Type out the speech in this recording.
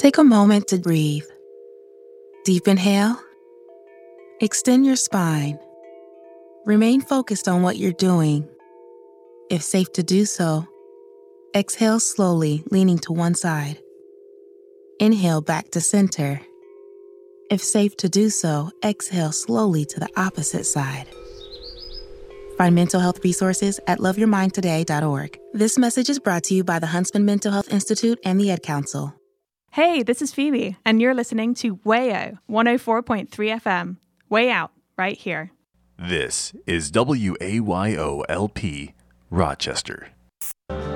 Take a moment to breathe. Deep inhale. Extend your spine. Remain focused on what you're doing. If safe to do so, exhale slowly, leaning to one side. Inhale back to center. If safe to do so, exhale slowly to the opposite side. Find mental health resources at loveyourmindtoday.org. This message is brought to you by the Huntsman Mental Health Institute and the Ad Council. Hey, this is Phoebe, and you're listening to Wayo 104.3 FM. Way out, right here. This is WAYO-LP, Rochester.